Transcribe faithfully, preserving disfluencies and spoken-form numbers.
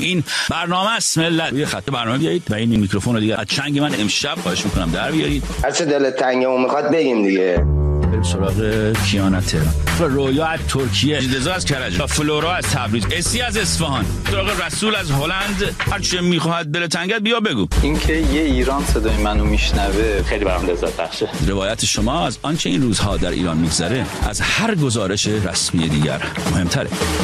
این برنامه است ملت. روی خط برنامه بیایید و این میکروفون رو دیگه از چنگ من امشب خواهش میکنم در بیارید. هر چه دلت تنگمون میخواد بگیم دیگه. بریم سراغ کیانا تهران، رویا از ترکیه، جدزا از کرج، فلورا از تبریز، اسی از اصفهان، سراغ رسول از هلند. هر چه میخواد دل تنگت بیا بگو. اینکه یه ایران صدای منو میشنوه خیلی برام لذت بخشه. روایت شما از آنچه این روزها در ایران میگذره از هر گزارش رسمی دیگر مهمتره.